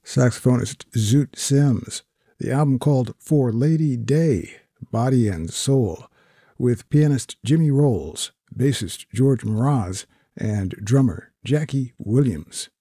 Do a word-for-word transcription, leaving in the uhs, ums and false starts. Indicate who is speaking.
Speaker 1: saxophonist Zoot Sims. The album called For Lady Day, Body and Soul, with pianist Jimmy Rolls, bassist George Mraz, and drummer Jackie Williams.